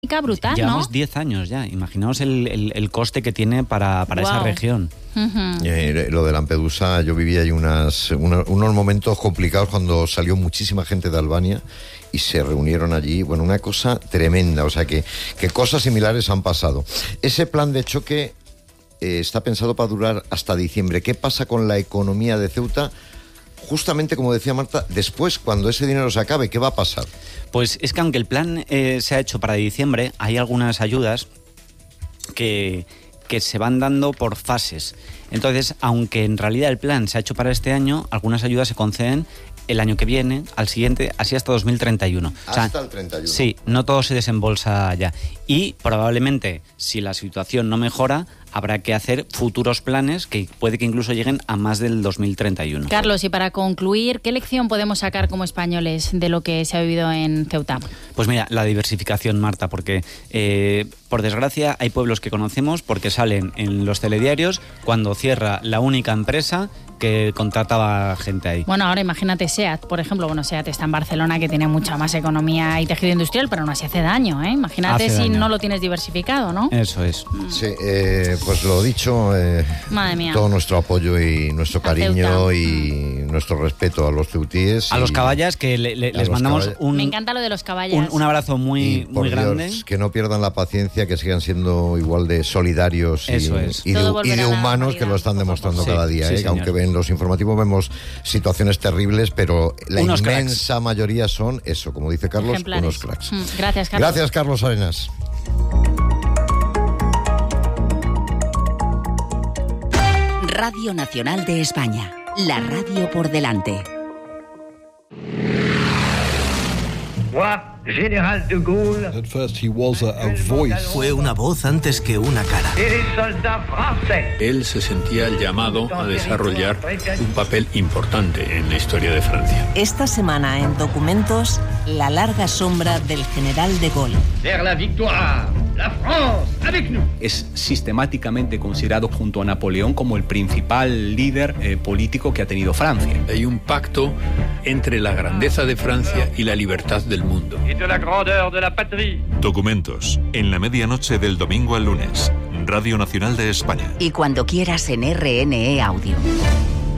económica brutal, Llevamos ¿no? 10 años ya. Imaginaos el coste que tiene para esa región. Lo de Lampedusa, yo viví ahí unos momentos complicados cuando salió muchísima gente de Albania y se reunieron allí. Bueno, una cosa tremenda. O sea que cosas similares han pasado. Ese plan de choque está pensado para durar hasta diciembre. ¿Qué pasa con la economía de Ceuta? Justamente como decía Marta, después, cuando ese dinero se acabe, ¿qué va a pasar? Pues es que aunque el plan se ha hecho para diciembre, hay algunas ayudas que se van dando por fases. Entonces, aunque en realidad el plan se ha hecho para este año, algunas ayudas se conceden el año que viene, al siguiente, así hasta 2031. Hasta el 31. Sí, no todo se desembolsa ya. Y probablemente, si la situación no mejora, habrá que hacer futuros planes que puede que incluso lleguen a más del 2031. Carlos, y para concluir, ¿qué lección podemos sacar como españoles de lo que se ha vivido en Ceuta? Pues mira, la diversificación, Marta, porque por desgracia hay pueblos que conocemos porque salen en los telediarios cuando cierra la única empresa que contrataba gente ahí. Bueno, ahora imagínate SEAT, por ejemplo. Bueno, SEAT está en Barcelona, que tiene mucha más economía y tejido industrial, pero aún así hace daño, ¿eh? Imagínate Hace si daño. no lo tienes diversificado, ¿no? Eso es. Sí, pues lo dicho, Madre mía. todo nuestro apoyo y nuestro cariño y nuestro respeto a los ceutíes. A los caballas, que les mandamos Me encanta lo de los caballas. un abrazo muy grande. Dios, que no pierdan la paciencia, que sigan siendo igual de solidarios Eso es. y de humanos, que lo están demostrando cada día. Sí, Que aunque en los informativos vemos situaciones terribles, pero la Unos inmensa mayoría son eso, como dice Carlos, Ejemplares. unos cracks. Gracias, Carlos. Gracias, Carlos Arenas. Radio Nacional de España, la radio por delante. General de Gaulle. At first he was a voice. Fue una voz antes que una cara. Él se sentía llamado a desarrollar un papel importante en la historia de Francia. Esta semana en Documentos, la larga sombra del general de Gaulle. Vers la victoire, la France, avec nous. Es sistemáticamente considerado junto a Napoleón como el principal líder político que ha tenido Francia. Hay un pacto entre la grandeza de Francia y la libertad del mundo. Et de la grandeur de la patrie. Documentos, en la medianoche del domingo al lunes. Radio Nacional de España. Y cuando quieras en RNE Audio.